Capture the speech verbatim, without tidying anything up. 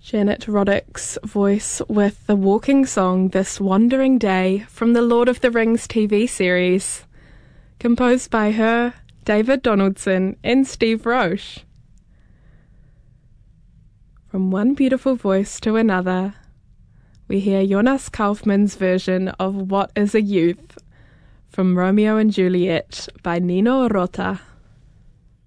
Janet Roddick's voice with the walking song This Wandering Day from the Lord of the Rings T V series, composed by her, David Donaldson and Steve Roche. From one beautiful voice to another, we hear Jonas Kaufmann's version of What is a Youth from Romeo and Juliet by Nino Rota.